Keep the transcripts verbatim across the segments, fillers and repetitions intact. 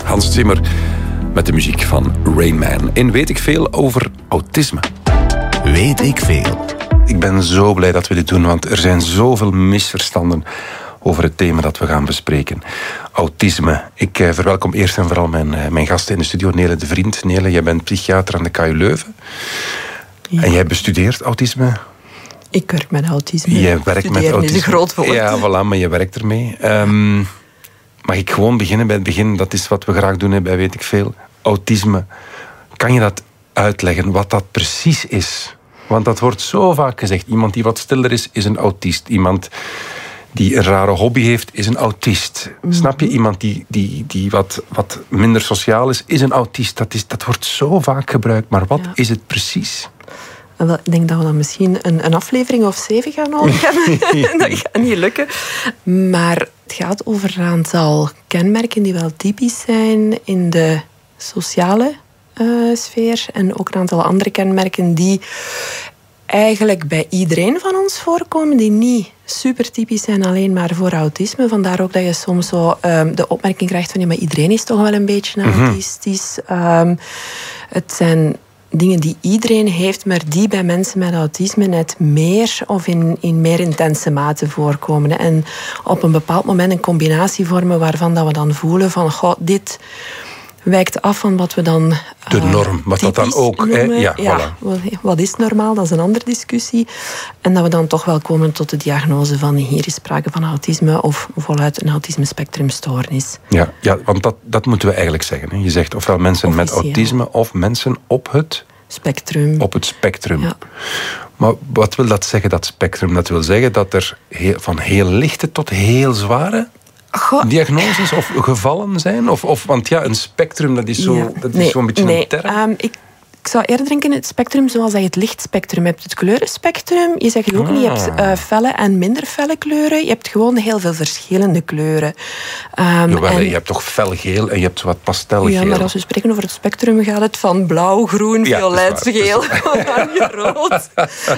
Hans Zimmer met de muziek van Rain Man. En weet ik veel over autisme? Weet ik veel. Ik ben zo blij dat we dit doen, want er zijn zoveel misverstanden over het thema dat we gaan bespreken. Autisme. Ik eh, verwelkom eerst en vooral mijn, eh, mijn gasten in de studio. Nele de Vriend. Nele, jij bent psychiater aan de K U Leuven. Ja. En jij bestudeert autisme? Ik werk met autisme. Jij werkt met autisme. Is een groot woord. Ja, voilà, maar je werkt ermee. Um, mag ik gewoon beginnen bij het begin? Dat is wat we graag doen hè, bij Weet ik Veel. Autisme. Kan je dat uitleggen, wat dat precies is? Want dat wordt zo vaak gezegd. Iemand die wat stiller is, is een autist. Iemand die een rare hobby heeft, is een autist. Mm-hmm. Snap je? Iemand die, die, die wat, wat minder sociaal is, is een autist. Dat, is, dat wordt zo vaak gebruikt. Maar wat ja. is het precies? Wel, ik denk dat we dan misschien een, een aflevering of zeven gaan nodig hebben. Dat gaat niet lukken. Maar het gaat over een aantal kenmerken die wel typisch zijn in de sociale uh, sfeer. En ook een aantal andere kenmerken die eigenlijk bij iedereen van ons voorkomen, die niet super typisch zijn alleen maar voor autisme. Vandaar ook dat je soms zo um, de opmerking krijgt van ja, maar iedereen is toch wel een beetje autistisch. Mm-hmm. Um, het zijn dingen die iedereen heeft, maar die bij mensen met autisme net meer of in, in meer intense mate voorkomen. En op een bepaald moment een combinatie vormen waarvan dat we dan voelen van goh, dit wijkt af van wat we dan de norm, wat dat dan ook hè? Ja, ja, voilà. Wat is normaal, dat is een andere discussie. En dat we dan toch wel komen tot de diagnose van hier is sprake van autisme of voluit een autisme-spectrumstoornis. Ja, ja, want dat, dat moeten we eigenlijk zeggen. Hè. Je zegt ofwel mensen Officieel. met autisme of mensen op het spectrum. Op het spectrum. Ja. Maar wat wil dat zeggen, dat spectrum? Dat wil zeggen dat er heel, van heel lichte tot heel zware Goh. diagnoses of gevallen zijn? Of, of, want ja, een spectrum, dat is zo'n ja. dat is nee, zo'n beetje nee. een term. Um, ik, ik zou eerder denken het spectrum zoals je het lichtspectrum hebt. Het kleurenspectrum, je zegt ook ah. niet, je hebt uh, felle en minder felle kleuren. Je hebt gewoon heel veel verschillende kleuren. Um, Jawel, en, je hebt toch felgeel en je hebt wat pastelgeel. Ja, maar als we spreken over het spectrum gaat het van blauw, groen, ja, violet, geel, oranje, rood.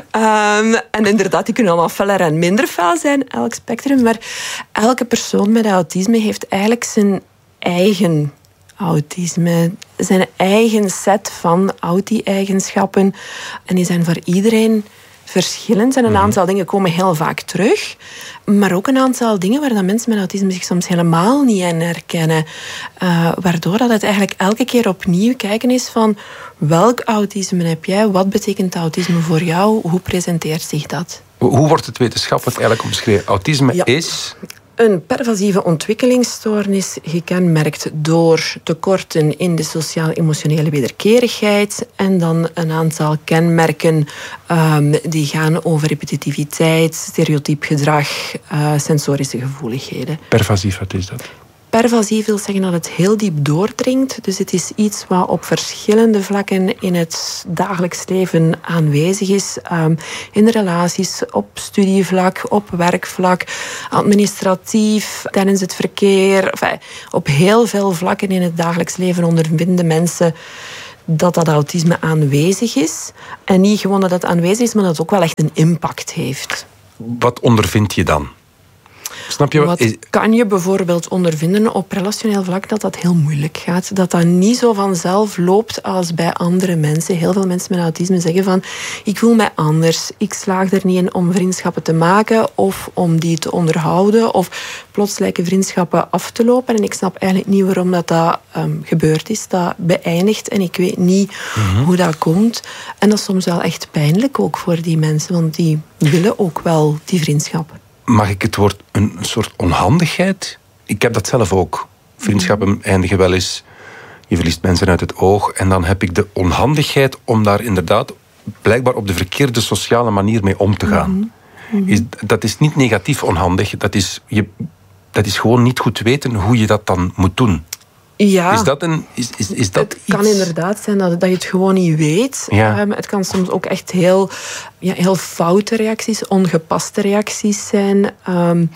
Um, en inderdaad, die kunnen allemaal feller en minder fel zijn, elk spectrum. Maar elke persoon met autisme heeft eigenlijk zijn eigen autisme, zijn eigen set van auti-eigenschappen. En die zijn voor iedereen verschillend. En een mm-hmm. aantal dingen komen heel vaak terug. Maar ook een aantal dingen waar dat mensen met autisme zich soms helemaal niet in herkennen. Uh, waardoor dat het eigenlijk elke keer opnieuw kijken is van welk autisme heb jij? Wat betekent autisme voor jou? Hoe presenteert zich dat? Hoe wordt het wetenschappelijk eigenlijk omschreven? Autisme ja. is een pervasieve ontwikkelingsstoornis gekenmerkt door tekorten in de sociaal-emotionele wederkerigheid en dan een aantal kenmerken um, die gaan over repetitiviteit, stereotyp gedrag, uh, sensorische gevoeligheden. Pervasief, wat is dat? Pervasief wil zeggen dat het heel diep doordringt. Dus het is iets wat op verschillende vlakken in het dagelijks leven aanwezig is. Um, in de relaties, op studievlak, op werkvlak, administratief, tijdens het verkeer. Enfin, op heel veel vlakken in het dagelijks leven ondervinden mensen dat dat autisme aanwezig is. En niet gewoon dat het aanwezig is, maar dat het ook wel echt een impact heeft. Wat ondervind je dan? Snap je? Wat kan je bijvoorbeeld ondervinden op relationeel vlak dat dat heel moeilijk gaat? Dat dat niet zo vanzelf loopt als bij andere mensen. Heel veel mensen met autisme zeggen van ik voel mij anders. Ik slaag er niet in om vriendschappen te maken of om die te onderhouden of plots lijken vriendschappen af te lopen. En ik snap eigenlijk niet waarom dat, dat um, gebeurd is. Dat beëindigt en ik weet niet mm-hmm. hoe dat komt. En dat is soms wel echt pijnlijk ook voor die mensen, want die willen ook wel die vriendschap. Mag ik het woord een soort onhandigheid? Ik heb dat zelf ook. Vriendschappen eindigen wel eens. Je verliest mensen uit het oog. En dan heb ik de onhandigheid om daar inderdaad blijkbaar op de verkeerde sociale manier mee om te gaan. Mm-hmm. Is, dat is niet negatief onhandig. Dat is, je, dat is gewoon niet goed weten hoe je dat dan moet doen. Ja, is dat een, is, is, is dat het iets? Kan inderdaad zijn dat, dat je het gewoon niet weet. Ja. Um, het kan soms ook echt heel, ja, heel foute reacties, ongepaste reacties zijn. Um,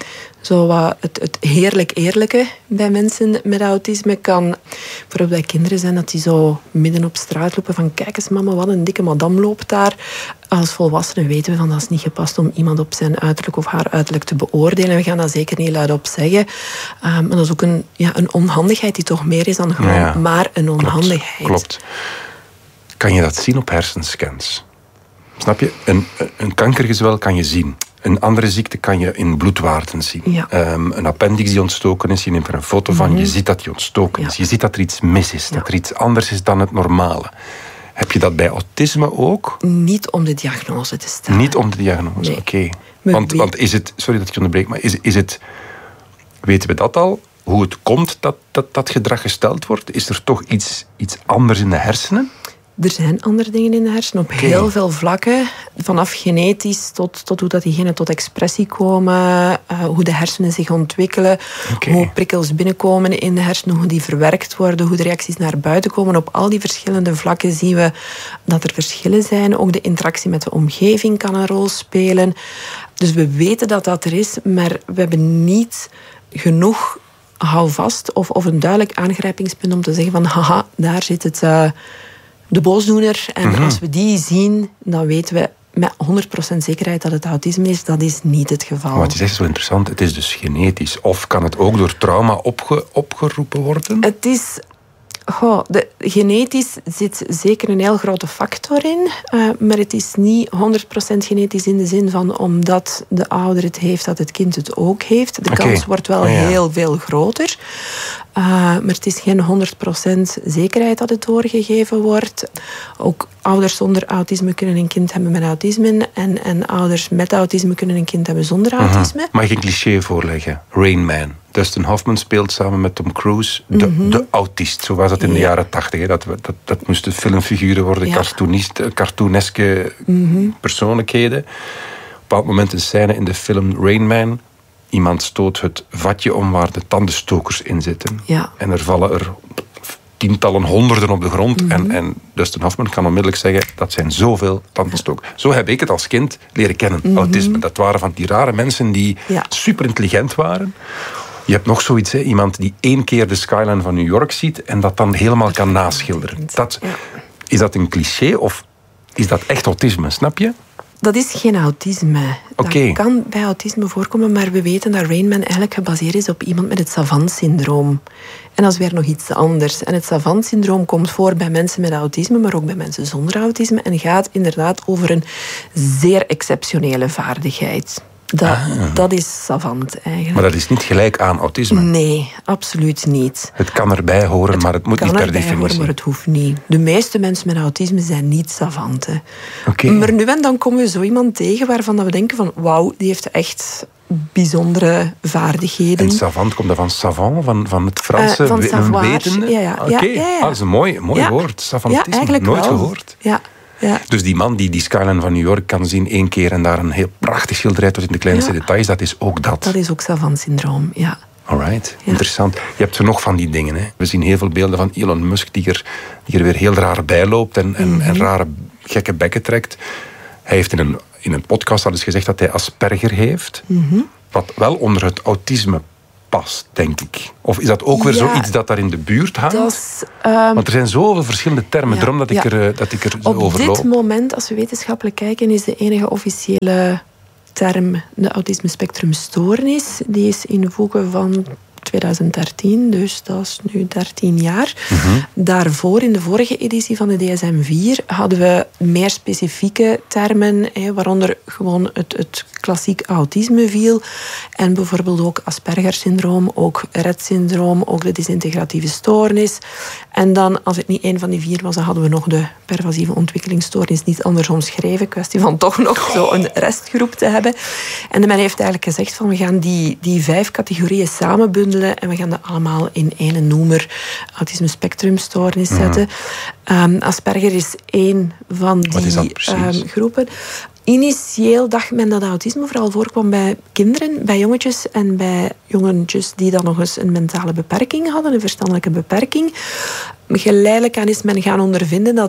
zo wat het, het heerlijk eerlijke bij mensen met autisme kan bijvoorbeeld bij kinderen zijn dat die zo midden op straat lopen van kijk eens mama, wat een dikke madame loopt daar. Als volwassenen weten we van dat is niet gepast om iemand op zijn uiterlijk of haar uiterlijk te beoordelen. We gaan dat zeker niet luidop zeggen. Um, maar dat is ook een, ja, een onhandigheid die toch meer is dan gewoon ja, maar een onhandigheid. Klopt, klopt. Kan je dat zien op hersenscans? Snap je? Een, een kankergezwel kan je zien. Een andere ziekte kan je in bloedwaarden zien. Ja. Um, een appendix die ontstoken is, je neemt er een foto van, mm-hmm. je ziet dat die ontstoken ja. is. Je ziet dat er iets mis is, ja. dat er iets anders is dan het normale. Heb je dat bij autisme ook? Niet om de diagnose te stellen. Niet om de diagnose, nee. oké. Okay. Want, want is het, sorry dat ik je onderbreek, maar is, is het, weten we dat al? Hoe het komt dat, dat dat gedrag gesteld wordt? Is er toch iets, iets anders in de hersenen? Er zijn andere dingen in de hersenen op okay. heel veel vlakken. Vanaf genetisch tot, tot hoe dat die genen tot expressie komen. Uh, hoe de hersenen zich ontwikkelen. Okay. Hoe prikkels binnenkomen in de hersenen. Hoe die verwerkt worden. Hoe de reacties naar buiten komen. Op al die verschillende vlakken zien we dat er verschillen zijn. Ook de interactie met de omgeving kan een rol spelen. Dus we weten dat dat er is. Maar we hebben niet genoeg houvast. Of, of een duidelijk aangrijpingspunt om te zeggen van haha, daar zit het... Uh, de boosdoener. En mm-hmm. als we die zien, dan weten we met honderd procent zekerheid dat het autisme is. Dat is niet het geval. Maar het is echt zo interessant. Het is dus genetisch. Of kan het ook door trauma opge- opgeroepen worden? Het is... Goh, de, genetisch zit zeker een heel grote factor in. Uh, maar het is niet honderd procent genetisch in de zin van omdat de ouder het heeft, dat het kind het ook heeft. De okay. kans wordt wel oh, ja. heel veel groter. Uh, maar het is geen honderd procent zekerheid dat het doorgegeven wordt. Ook ouders zonder autisme kunnen een kind hebben met autisme. En, en ouders met autisme kunnen een kind hebben zonder autisme. Uh-huh. Mag ik een cliché voorleggen? Rain Man. Dustin Hoffman speelt samen met Tom Cruise de, mm-hmm. de autist. Zo was dat in de ja. jaren tachtig. Dat, dat, dat moesten filmfiguren worden, ja. cartoonist, cartooneske mm-hmm. persoonlijkheden. Op een bepaald moment een scène in de film Rain Man. Iemand stoot het vatje om waar de tandenstokers in zitten. Ja. En er vallen er tientallen, honderden op de grond. Mm-hmm. En, en Dustin Hoffman kan onmiddellijk zeggen, dat zijn zoveel tandenstokers. Zo heb ik het als kind leren kennen, mm-hmm. autisme. Dat waren van die rare mensen die ja. super intelligent waren. Je hebt nog zoiets, hè? Iemand die één keer de skyline van New York ziet en dat dan helemaal kan naschilderen. Dat, ja. Is dat een cliché of is dat echt autisme, snap je? Dat is geen autisme. Okay. Dat kan bij autisme voorkomen, maar we weten dat Rain Man eigenlijk gebaseerd is op iemand met het savant-syndroom. En dat is weer nog iets anders. En het savant-syndroom komt voor bij mensen met autisme, maar ook bij mensen zonder autisme. En gaat inderdaad over een zeer exceptionele vaardigheid. Dat, ah. dat is savant eigenlijk. Maar dat is niet gelijk aan autisme? Nee, absoluut niet. Het kan erbij horen, het maar het moet niet per definitie. Het kan erbij horen, maar het hoeft niet. De meeste mensen met autisme zijn niet savanten. Okay. Maar nu en dan komen we zo iemand tegen waarvan we denken van wauw, die heeft echt bijzondere vaardigheden. En savant, komt dat van savant, van, van het Franse uh, van savoir, wetende? Ja, ja. Oké, okay. ja, ja, ja. ah, dat is een mooi, mooi ja. woord. Savantisme, ja, eigenlijk nooit wel. gehoord. Ja. Ja. Dus die man die die skyline van New York kan zien één keer en daar een heel prachtig schilderij tot in de kleinste ja. details, dat is ook dat. Dat is ook savant-syndroom, ja. Alright, ja. interessant. Je hebt er nog van die dingen. Hè. We zien heel veel beelden van Elon Musk die er, die er weer heel raar bij loopt en, en, mm-hmm. en rare gekke bekken trekt. Hij heeft in een, in een podcast al eens gezegd dat hij Asperger heeft, mm-hmm. wat wel onder het autisme past, denk ik. Of is dat ook weer ja, zoiets dat daar in de buurt hangt? Dat is, um, Want er zijn zoveel verschillende termen, ja, daarom dat, ja. ik er, dat ik er zo Op over loop. dit moment, als we wetenschappelijk kijken, is de enige officiële term de autisme spectrumstoornis. Die is in voege van twintig dertien, dus dat is nu dertien jaar. Mm-hmm. Daarvoor, in de vorige editie van de D S M vier, hadden we meer specifieke termen, waaronder gewoon het, het klassiek autisme viel. En bijvoorbeeld ook Asperger-syndroom, ook Rett-syndroom, ook de disintegratieve stoornis. En dan, als het niet één van die vier was, dan hadden we nog de pervasieve ontwikkelingsstoornis, niet anders omschreven. Kwestie van toch nog zo een restgroep te hebben. En de men heeft eigenlijk gezegd van we gaan die, die vijf categorieën samenbundelen en we gaan dat allemaal in één noemer autisme spectrumstoornis zetten. Mm. Um, Asperger is één van die um, groepen. Initieel dacht men dat autisme vooral voorkwam bij kinderen, bij jongetjes en bij jongetjes die dan nog eens een mentale beperking hadden, een verstandelijke beperking. Geleidelijk aan is men gaan ondervinden dat het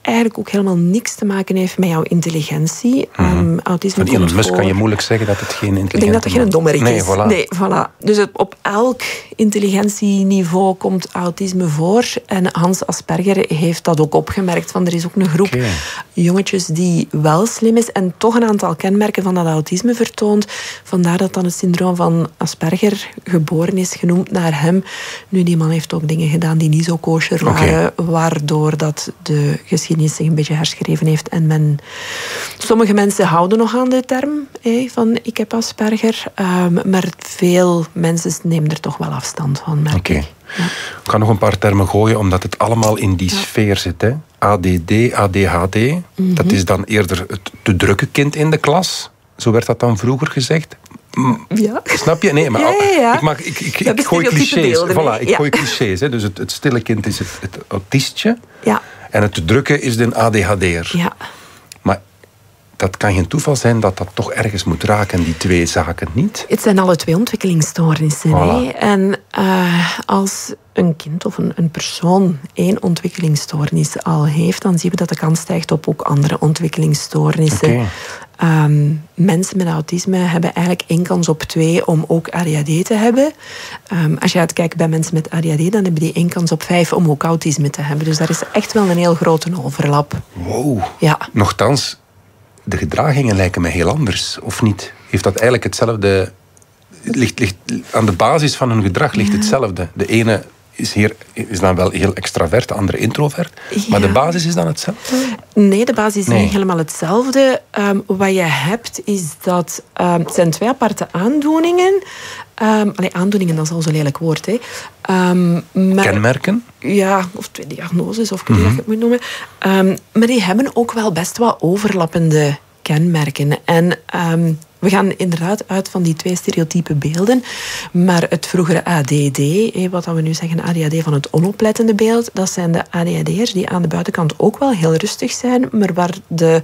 eigenlijk ook helemaal niks te maken heeft met jouw intelligentie. Mm-hmm. Um, autisme Van Elon komt Musk voor. kan je moeilijk zeggen dat het geen intelligent is. Ik denk dat dat geen dommerik nee, is. Voilà. Nee, voilà. Dus het, op elk intelligentieniveau komt autisme voor. En Hans Asperger heeft dat ook opgemerkt. Van, er is ook een groep Okay. jongetjes die wel slim is en toch een aantal kenmerken van dat autisme vertoont. Vandaar dat dan het syndroom van Asperger geboren is, genoemd naar hem. Nu, die man heeft ook dingen gedaan die niet zo kosher waren, Okay. waardoor dat de geschiedenis zich een beetje herschreven heeft. En men, sommige mensen houden nog aan de term hé, van ik heb Asperger, um, maar veel mensen nemen er toch wel afstand van, merk Oké. ik. Ja. Ik ga nog een paar termen gooien, omdat het allemaal in die ja. sfeer zit. Hè. A D D, A D H D, mm-hmm. dat is dan eerder het te drukke kind in de klas. Zo werd dat dan vroeger gezegd. Ja. Snap je? Nee, maar ja, ja, ja. ik, mag, ik, ik, ik gooi clichés. Beelden, voilà, ik ja. gooi clichés. Hè. Dus het, het stille kind is het, het autistje. Ja. En het te drukke is de A D H D'er. Ja. Maar dat kan geen toeval zijn dat dat toch ergens moet raken, die twee zaken niet. Het zijn alle twee ontwikkelingsstoornissen. Voilà. Hè? En uh, als een kind of een, een persoon één ontwikkelingsstoornis al heeft, dan zien we dat de kans stijgt op ook andere ontwikkelingsstoornissen. Okay. Um, mensen met autisme hebben eigenlijk één kans op twee om ook A D H D te hebben. Um, als je gaat kijken bij mensen met A D H D, dan hebben die één kans op vijf om ook autisme te hebben. Dus daar is echt wel een heel grote overlap. Wow. Ja. Nochtans, de gedragingen lijken me heel anders, of niet? Heeft dat eigenlijk hetzelfde... Ligt, ligt, aan de basis van hun gedrag ligt hetzelfde. De ene is, hier, is dan wel heel extravert, de andere introvert. Ja. Maar de basis is dan hetzelfde? Nee, de basis is nee. niet helemaal hetzelfde. Um, wat je hebt, is dat... Um, het zijn twee aparte aandoeningen. Um, allee, aandoeningen, dat is al zo'n lelijk woord. Hè. Um, maar, Kenmerken? Ja, of twee diagnoses, of hoe mm-hmm. je het moet noemen. Um, maar die hebben ook wel best wat overlappende kenmerken. En... Um, we gaan inderdaad uit van die twee stereotype beelden. Maar het vroegere A D D, wat we nu zeggen A D H D van het onoplettende beeld, dat zijn de A D H D'ers die aan de buitenkant ook wel heel rustig zijn, maar waar de,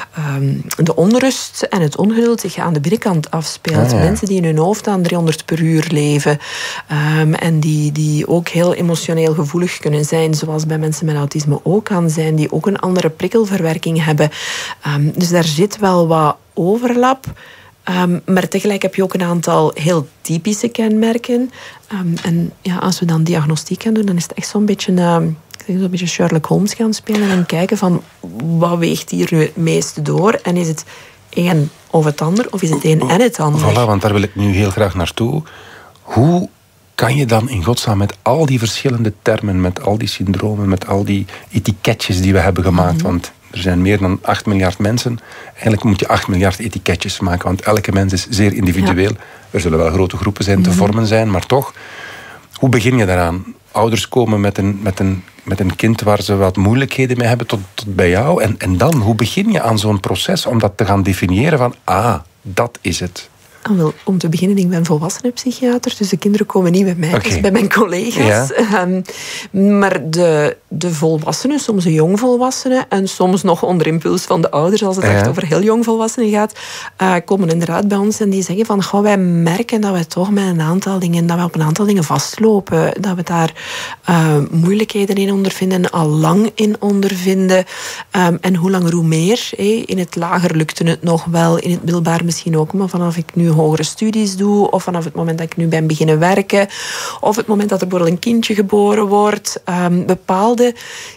um, de onrust en het ongeduld zich aan de binnenkant afspeelt. Ah, ja. Mensen die in hun hoofd aan driehonderd per uur leven. Um, en die, die ook heel emotioneel gevoelig kunnen zijn, zoals bij mensen met autisme ook kan zijn, die ook een andere prikkelverwerking hebben. Um, dus daar zit wel wat overlap. Um, maar tegelijk heb je ook een aantal heel typische kenmerken. Um, en ja, als we dan diagnostiek gaan doen, dan is het echt zo'n beetje, uh, ik zeg zo'n beetje Sherlock Holmes gaan spelen en kijken van wat weegt hier nu het meeste door? En is het één of het ander, of is het één en het ander? Voilà, want daar wil ik nu heel graag naartoe. Hoe kan je dan in godsnaam met al die verschillende termen, met al die syndromen, met al die etiketjes die we hebben gemaakt, mm-hmm. want er zijn meer dan acht miljard mensen. Eigenlijk moet je acht miljard etiketjes maken, want elke mens is zeer individueel. Ja. Er zullen wel grote groepen zijn, mm-hmm. te vormen zijn, maar toch, hoe begin je daaraan? Ouders komen met een, met een, met een kind waar ze wat moeilijkheden mee hebben tot, tot bij jou. En, en dan, hoe begin je aan zo'n proces om dat te gaan definiëren van, ah, dat is het. Ah, wel, om te beginnen, ik ben volwassenenpsychiater, dus de kinderen komen niet bij mij, okay. dus bij mijn collega's. Ja. Um, maar de, de volwassenen, soms de jongvolwassenen en soms nog onder impuls van de ouders, als het ja. echt over heel jongvolwassenen gaat, uh, komen inderdaad bij ons en die zeggen van, goh, wij merken dat wij toch met een aantal dingen, dat we op een aantal dingen vastlopen, dat we daar uh, moeilijkheden in ondervinden, al lang in ondervinden. Um, en hoe langer hoe meer. Hey. In het lager lukte het nog wel, in het middelbaar misschien ook, maar vanaf ik nu hogere studies doe, of vanaf het moment dat ik nu ben beginnen werken, of het moment dat er bijvoorbeeld een kindje geboren wordt, um, bepaalde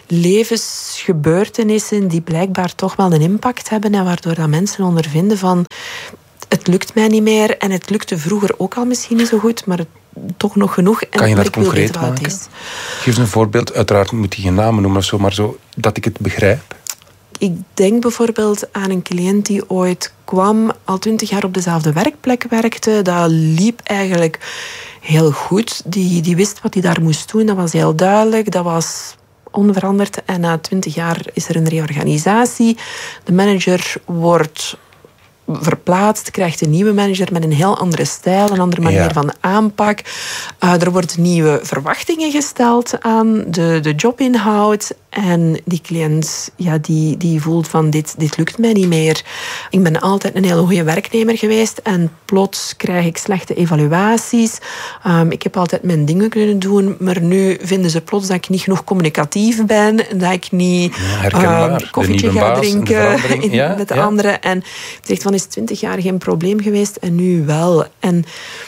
levensgebeurtenissen die blijkbaar toch wel een impact hebben en waardoor dat mensen ondervinden van het lukt mij niet meer en het lukte vroeger ook al misschien niet zo goed, maar het, toch nog genoeg. En kan je dat concreet maken? Is. Geef eens een voorbeeld. Uiteraard moet je geen namen noemen of zo, maar zo dat ik het begrijp. Ik denk bijvoorbeeld aan een cliënt die ooit kwam, al twintig jaar op dezelfde werkplek werkte. Dat liep eigenlijk heel goed. Die, die wist wat hij daar moest doen. Dat was heel duidelijk. Dat was onveranderd. En na twintig jaar is er een reorganisatie. De manager wordt verplaatst, krijgt een nieuwe manager met een heel andere stijl, een andere manier ja. van aanpak. Uh, er worden nieuwe verwachtingen gesteld aan de, de jobinhoud. En die cliënt ja, die, die voelt van dit, dit lukt mij niet meer. Ik ben altijd een hele goede werknemer geweest en plots krijg ik slechte evaluaties. Um, ik heb altijd mijn dingen kunnen doen, maar nu vinden ze plots dat ik niet genoeg communicatief ben, dat ik niet ja, um, koffietje ga baas, drinken in, ja, met de ja. anderen. En het zegt van, is twintig jaar geen probleem geweest en nu wel. En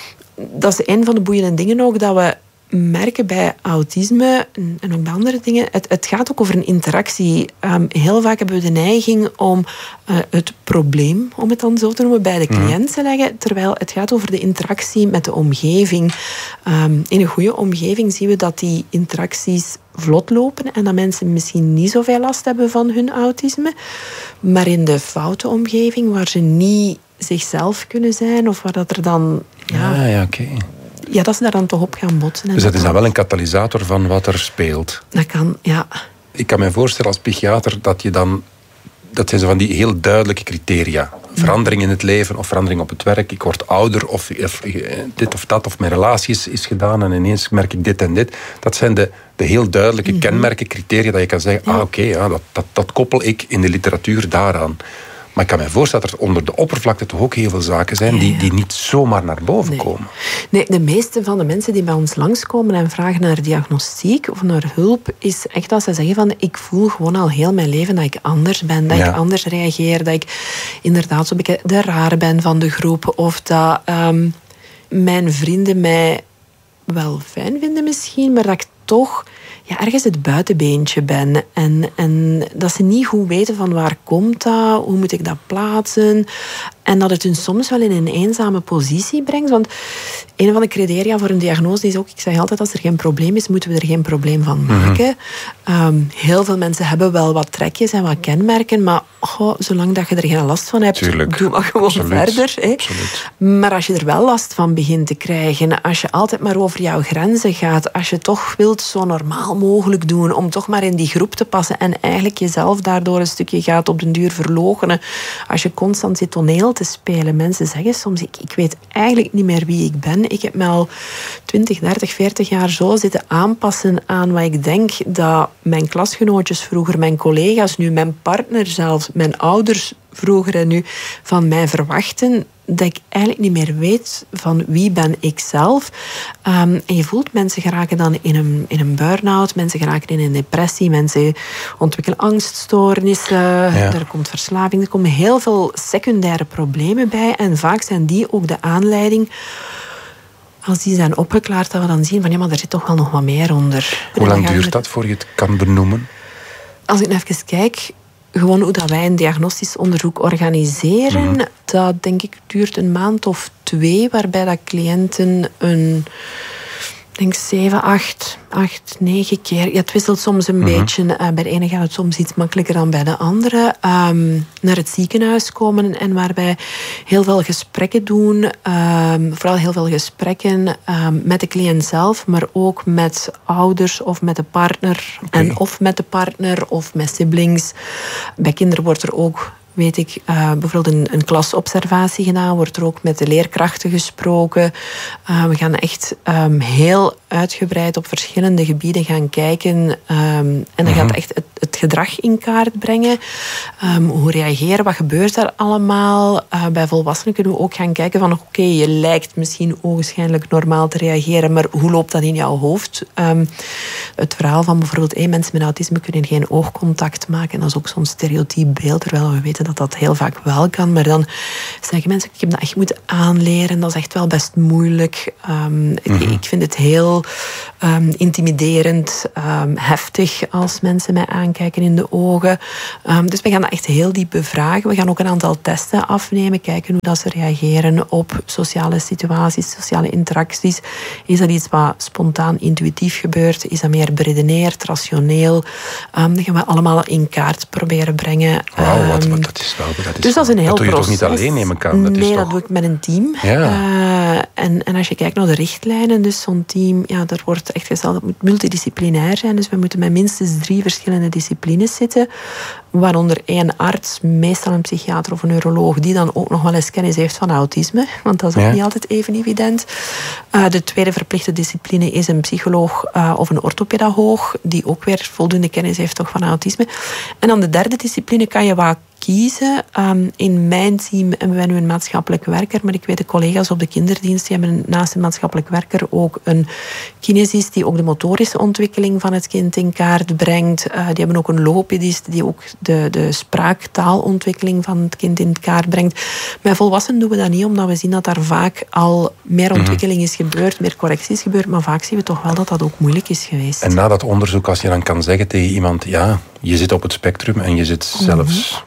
dat is een van de boeiende dingen ook, dat we merken bij autisme en ook bij andere dingen. Het, het gaat ook over een interactie. Um, heel vaak hebben we de neiging om uh, het probleem, om het dan zo te noemen, bij de cliënt te leggen, terwijl het gaat over de interactie met de omgeving. Um, in een goede omgeving zien we dat die interacties vlot lopen en dat mensen misschien niet zoveel last hebben van hun autisme. Maar in de foute omgeving, waar ze niet zichzelf kunnen zijn, of waar dat er dan... Ja, Ah, ja, oké. Okay. Ja, dat ze daar dan toch op gaan botsen. Dus dat is dan wel een katalysator van wat er speelt. Dat kan, ja. Ik kan me voorstellen als psychiater dat je dan... Dat zijn zo van die heel duidelijke criteria. Verandering in het leven of verandering op het werk. Ik word ouder of, of dit of dat. Of mijn relatie is, is gedaan en ineens merk ik dit en dit. Dat zijn de, de heel duidelijke mm-hmm. kenmerken, criteria dat je kan zeggen... Ja. Ah, oké, okay, ja, dat, dat, dat koppel ik in de literatuur daaraan. Maar ik kan me voorstellen dat er onder de oppervlakte toch ook heel veel zaken zijn ja, ja. Die, die niet zomaar naar boven nee. komen. Nee, de meeste van de mensen die bij ons langskomen en vragen naar diagnostiek of naar hulp, is echt dat ze zeggen van ik voel gewoon al heel mijn leven dat ik anders ben, dat ja. ik anders reageer, dat ik inderdaad zo'n beetje de rare ben van de groep of dat um, mijn vrienden mij wel fijn vinden misschien, maar dat ik toch... ja, ergens het buitenbeentje ben. En, en dat ze niet goed weten van waar komt dat, hoe moet ik dat plaatsen. En dat het hun soms wel in een eenzame positie brengt. Want een van de criteria voor een diagnose is ook, ik zeg altijd, als er geen probleem is, moeten we er geen probleem van maken. Mm-hmm. Um, heel veel mensen hebben wel wat trekjes en wat kenmerken, maar oh, zolang dat je er geen last van hebt, Tuurlijk. doe maar gewoon Absoluut. verder. Hè. Absoluut. Maar als je er wel last van begint te krijgen, als je altijd maar over jouw grenzen gaat, als je toch wilt zo normaal mogelijk doen, om toch maar in die groep te passen en eigenlijk jezelf daardoor een stukje gaat op den duur verloochenen, als je constant zit toneel te spelen. Mensen zeggen soms, ik, ik weet eigenlijk niet meer wie ik ben. Ik heb me al twintig, dertig, veertig jaar zo zitten aanpassen aan wat ik denk dat mijn klasgenootjes vroeger, mijn collega's nu, mijn partner zelfs, mijn ouders vroeger en nu van mij verwachten, dat ik eigenlijk niet meer weet van wie ben ik zelf. Um, en je voelt, mensen geraken dan in een, in een burn-out, mensen geraken in een depressie, mensen ontwikkelen angststoornissen, ja. Er komt verslaving, er komen heel veel secundaire problemen bij en vaak zijn die ook de aanleiding, als die zijn opgeklaard, dat we dan zien van ja, maar er zit toch wel nog wat meer onder. Hoe lang duurt dat voor je het kan benoemen? Als ik even kijk, gewoon hoe dat wij een diagnostisch onderzoek organiseren, mm-hmm. dat denk ik duurt een maand of twee, waarbij dat cliënten een, denk zeven, acht, acht, negen keer, ja, het wisselt soms een mm-hmm. beetje, uh, bij de ene gaat het soms iets makkelijker dan bij de andere, um, naar het ziekenhuis komen en waarbij heel veel gesprekken doen, um, vooral heel veel gesprekken um, met de cliënt zelf, maar ook met ouders of met de partner, okay. en of met de partner of met siblings. Bij kinderen wordt er ook, weet ik, uh, bijvoorbeeld een, een klasobservatie gedaan, wordt er ook met de leerkrachten gesproken. Uh, we gaan echt um, heel uitgebreid op verschillende gebieden gaan kijken. Um, en dan mm-hmm. gaat echt het, het gedrag in kaart brengen. Um, hoe reageren, wat gebeurt er allemaal? Uh, bij volwassenen kunnen we ook gaan kijken van oké, okay, je lijkt misschien ogenschijnlijk normaal te reageren, maar hoe loopt dat in jouw hoofd? Um, het verhaal van bijvoorbeeld hey, mensen met autisme kunnen geen oogcontact maken. Dat is ook zo'n stereotyp beeld, terwijl we weten dat dat heel vaak wel kan. Maar dan zeggen mensen, ik heb dat echt moeten aanleren. Dat is echt wel best moeilijk. Um, mm-hmm. Ik vind het heel um, intimiderend, um, heftig als mensen mij aankijken in de ogen. Um, dus we gaan dat echt heel diep bevragen. We gaan ook een aantal testen afnemen, kijken hoe dat ze reageren op sociale situaties, sociale interacties. Is dat iets wat spontaan, intuïtief gebeurt? Is dat meer beredeneerd, rationeel? Um, dat gaan we allemaal in kaart proberen brengen. Wauw, wat, um, wat, dat dat is wel... Dat is dus dat is een heel dat doe je proces. toch niet alleen, neem ik aan? Dat nee, is toch... dat doe ik met een team. Ja. Uh, en, en als je kijkt naar de richtlijnen, dus zo'n team, ja, daar wordt echt gesteld, dat moet multidisciplinair zijn. Dus we moeten met minstens drie verschillende disciplines zitten. Waaronder één arts, meestal een psychiater of een neuroloog, die dan ook nog wel eens kennis heeft van autisme. Want dat is ook ja. niet altijd even evident. Uh, de tweede verplichte discipline is een psycholoog uh, of een orthopedagoog, die ook weer voldoende kennis heeft toch van autisme. En dan de derde discipline kan je wat kiezen. Um, in mijn team hebben wij nu een maatschappelijk werker, maar ik weet de collega's op de kinderdienst, die hebben naast een maatschappelijk werker ook een kinesist die ook de motorische ontwikkeling van het kind in kaart brengt. Uh, die hebben ook een logopedist die ook de, de spraaktaalontwikkeling van het kind in kaart brengt. Bij volwassenen doen we dat niet, omdat we zien dat daar vaak al meer ontwikkeling is gebeurd, meer correctie is gebeurd, maar vaak zien we toch wel dat dat ook moeilijk is geweest. En na dat onderzoek, als je dan kan zeggen tegen iemand, ja, je zit op het spectrum en je zit zelfs... Mm-hmm.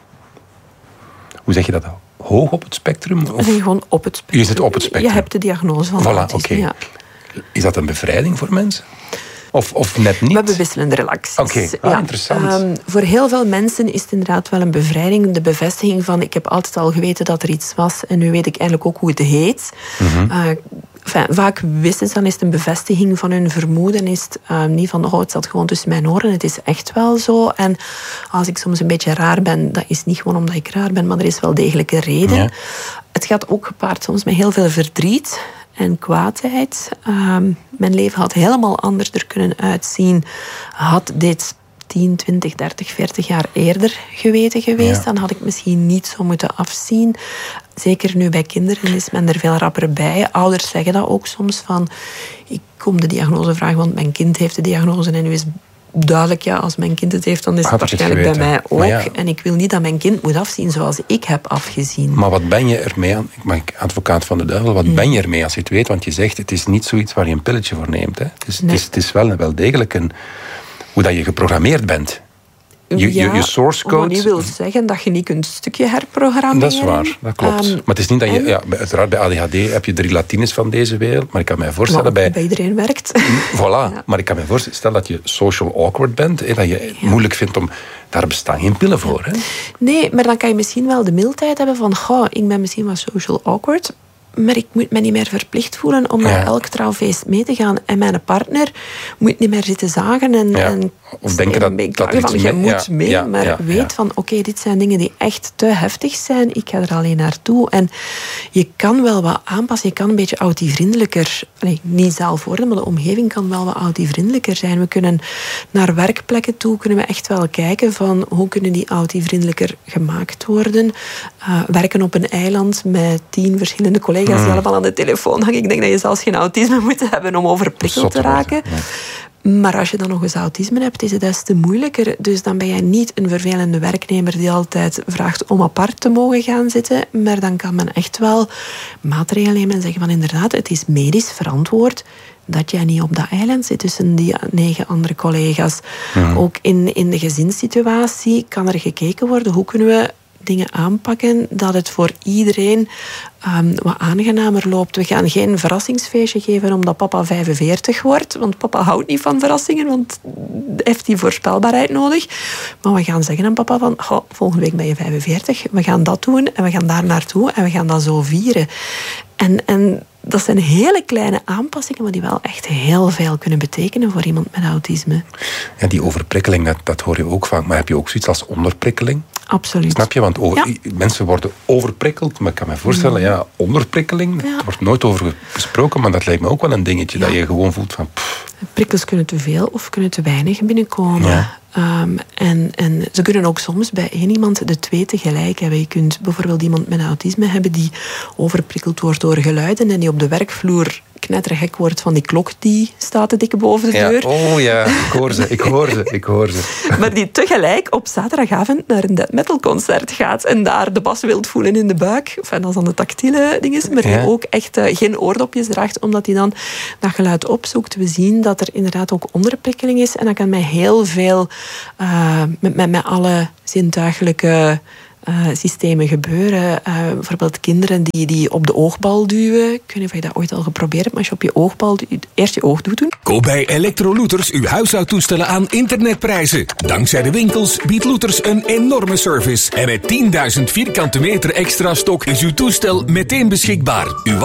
Hoe zeg je dat? Hoog op het spectrum? Of? Nee, gewoon op het spectrum. Je zit op het spectrum. Je hebt de diagnose van voilà, autisme. Okay. Ja. Is dat een bevrijding voor mensen? Of, of net niet? We hebben wisselende relaties. Oké, okay. ah, ja. interessant. Um, voor heel veel mensen is het inderdaad wel een bevrijding. De bevestiging van, ik heb altijd al geweten dat er iets was en nu weet ik eigenlijk ook hoe het heet. Mm-hmm. Uh, Enfin, vaak wisten ze, dan is het een bevestiging van hun vermoeden. Is het uh, niet van, oh, het zat gewoon tussen mijn oren. Het is echt wel zo. En als ik soms een beetje raar ben, dat is niet gewoon omdat ik raar ben, maar er is wel degelijk een reden. Ja. Het gaat ook gepaard soms met heel veel verdriet en kwaadheid. Um, mijn leven had helemaal anders er kunnen uitzien. Had dit tien, twintig, dertig, veertig jaar eerder geweten geweest, ja. dan had ik misschien niet zo moeten afzien. Zeker nu bij kinderen is men er veel rapper bij. Ouders zeggen dat ook soms van, ik kom de diagnose vragen, want mijn kind heeft de diagnose en nu is duidelijk, ja, als mijn kind het heeft, dan is het waarschijnlijk bij mij ook. Ja. En ik wil niet dat mijn kind moet afzien zoals ik heb afgezien. Maar wat ben je ermee aan, ik mag advocaat van de duivel, wat hmm. ben je ermee als je het weet? Want je zegt, het is niet zoiets waar je een pilletje voor neemt. Hè? Het, is, nee. het, is, het is wel, wel degelijk een, hoe dat je geprogrammeerd bent. Je, ja, je, je source code... wat niet wil zeggen dat je niet kunt een stukje herprogrammeren. Dat is waar, dat klopt. Um, maar het is niet dat je... En, ja, uiteraard, bij A D H D heb je de Rilatines van deze wereld, maar ik kan mij voorstellen... bij, bij iedereen werkt. Voilà, ja. Maar ik kan me voorstellen, stel dat je social awkward bent, hè, dat je het ja. moeilijk vindt om... Daar bestaan geen pillen voor, hè? Nee, maar dan kan je misschien wel de mildheid hebben van... Goh, ik ben misschien wel social awkward... maar ik moet me niet meer verplicht voelen om ja. naar elk trouwfeest mee te gaan. En mijn partner moet niet meer zitten zagen en, ja. en of denken dat, dat er van, iets je mee, moet ja. mee, ja. maar ja. weet ja. van, oké, okay, dit zijn dingen die echt te heftig zijn. Ik ga er alleen naartoe. En je kan wel wat aanpassen. Je kan een beetje autivriendelijker, nee, niet zelf worden, maar de omgeving kan wel wat autivriendelijker zijn. We kunnen naar werkplekken toe, kunnen we echt wel kijken van, hoe kunnen die autivriendelijker gemaakt worden. Uh, werken op een eiland met tien verschillende collega's mm. die allemaal aan de telefoon hangen. Ik denk dat je zelfs geen autisme moet hebben om overprikkeld te raken. Ja. Maar als je dan nog eens autisme hebt, is het des te moeilijker. Dus dan ben jij niet een vervelende werknemer die altijd vraagt om apart te mogen gaan zitten. Maar dan kan men echt wel maatregelen nemen en zeggen van inderdaad, het is medisch verantwoord dat jij niet op dat eiland zit tussen die negen andere collega's. Ja. Ook in, in de gezinssituatie kan er gekeken worden, hoe kunnen we dingen aanpakken, dat het voor iedereen um, wat aangenamer loopt. We gaan geen verrassingsfeestje geven omdat papa vijfenveertig wordt, want papa houdt niet van verrassingen, want heeft die voorspelbaarheid nodig. Maar we gaan zeggen aan papa van, oh, volgende week ben je vijfenveertig, we gaan dat doen en we gaan daar naartoe en we gaan dat zo vieren. En, en dat zijn hele kleine aanpassingen, maar die wel echt heel veel kunnen betekenen voor iemand met autisme. Ja, die overprikkeling, dat, dat hoor je ook vaak. Maar heb je ook zoiets als onderprikkeling? Absoluut. Snap je? Want over, ja. mensen worden overprikkeld, maar ik kan me voorstellen, ja, onderprikkeling, ja. er wordt nooit over gesproken, maar dat lijkt me ook wel een dingetje, ja. dat je gewoon voelt van... Pff. Prikkels kunnen te veel of kunnen te weinig binnenkomen. Ja. Um, en, en ze kunnen ook soms bij één iemand de twee tegelijk hebben. Je kunt bijvoorbeeld iemand met autisme hebben die overprikkeld wordt door geluiden en die op de werkvloer knettergek wordt van die klok die staat te dikke boven de ja. deur. Oh ja, ik hoor ze, ik hoor ze, ik hoor ze. Maar die tegelijk op zaterdagavond naar een death metal concert gaat en daar de bas wilt voelen in de buik. Enfin, dat is dan de tactiele ding is, maar die ja. ook echt uh, geen oordopjes draagt, omdat hij dan dat geluid opzoekt. We zien dat er inderdaad ook onderprikkeling is en dat kan mij heel veel uh, met, met, met alle zintuigelijke uh, systemen gebeuren. Uh, bijvoorbeeld kinderen die, die op de oogbal duwen. Ik weet niet of je dat ooit al geprobeerd hebt, maar als je op je oogbal duwt, eerst je oog doet doen. Koop bij Electrolooters uw huishoudtoestellen aan internetprijzen. Dankzij de winkels biedt Looters een enorme service. En met tienduizend vierkante meter extra stok is uw toestel meteen beschikbaar. Uw